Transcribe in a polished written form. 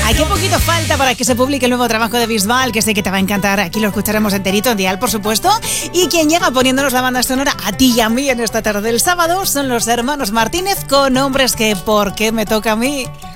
Ay, qué poquito falta para que se publique el nuevo trabajo de Bisbal, que sé que te va a encantar. Aquí lo escucharemos enterito en Dial, por supuesto. Y quien llega poniéndonos la banda sonora a ti y a mí en esta tarde del sábado son los hermanos Martínez con Hombres que ¿por qué me toca a mí?